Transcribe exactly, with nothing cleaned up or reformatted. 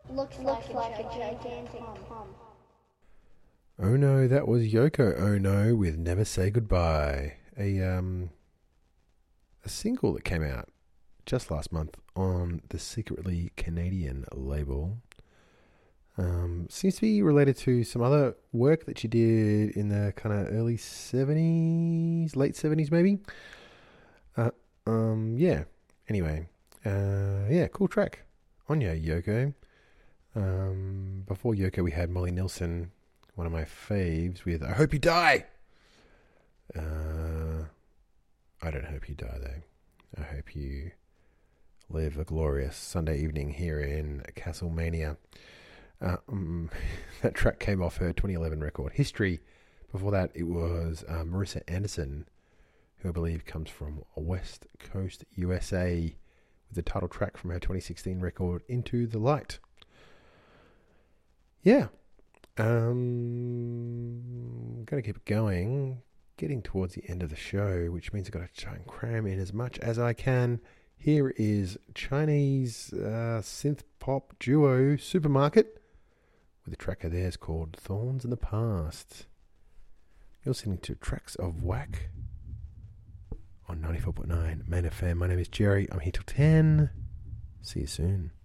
Looks, Looks like, like a gigantic hum. Oh no, that was Yoko Ono with Never Say Goodbye. A um a single that came out just last month on the secretly Canadian label. Um, seems to be related to some other work that she did in the kind of early seventies, late seventies maybe. Uh, um, yeah. Anyway, uh, yeah, cool track. On ya, Yoko. Um, before Yoko, we had Molly Nilsson, one of my faves, with I Hope You Die. Uh, I don't hope you die, though. I hope you live a glorious Sunday evening here in Castlemania. Uh, um, that track came off her twenty eleven record, History. Before that, it was uh, Marissa Anderson, who I believe comes from West Coast, U S A, with the title track from her twenty sixteen record, Into the Light. Yeah. Um, going to keep it going. Getting towards the end of the show, which means I've got to try and cram in as much as I can. Here is Chinese uh, synth pop duo Supermarket with a track of theirs called Thorns in the Past. You're listening to Tracks of Whack on ninety-four point nine Main F M. My name is Jerry. I'm here till ten. See you soon.